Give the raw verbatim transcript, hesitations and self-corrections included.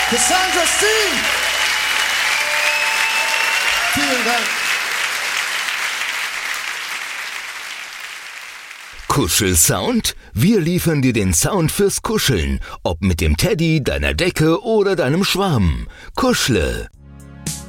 Cassandra Steen. Vielen Dank. Kuschelsound? Wir liefern dir den Sound fürs Kuscheln, ob mit dem Teddy, deiner Decke oder deinem Schwamm. Kuschle.